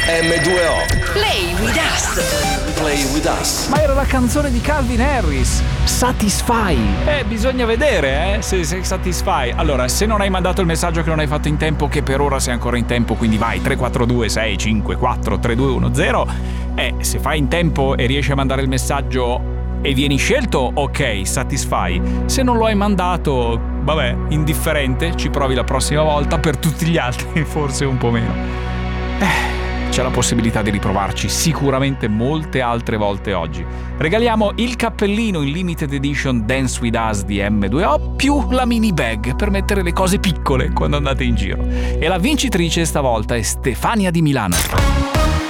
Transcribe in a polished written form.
M2O. Play with us. Play with us. Ma era la canzone di Calvin Harris, Satisfy. Bisogna vedere, se Satisfy. Allora, se non hai mandato il messaggio che non hai fatto in tempo, che per ora sei ancora in tempo, quindi vai 342 654 3210. Se fai in tempo e riesci a mandare il messaggio e vieni scelto, ok, Satisfy. Se non lo hai mandato, vabbè, indifferente, ci provi la prossima volta. Per tutti gli altri forse un po' meno. C'è la possibilità di riprovarci sicuramente molte altre volte oggi. Regaliamo il cappellino in limited edition Dance With Us di M2O più la mini bag per mettere le cose piccole quando andate in giro. E la vincitrice stavolta è Stefania di Milano.